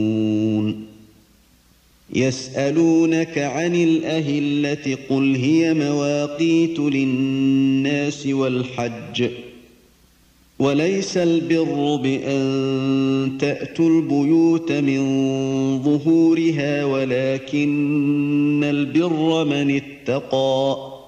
يسألونك عن الأهلة قل هي مواقيت للناس والحج وليس البر بأن تأتوا البيوت من ظهورها ولكن البر من اتقى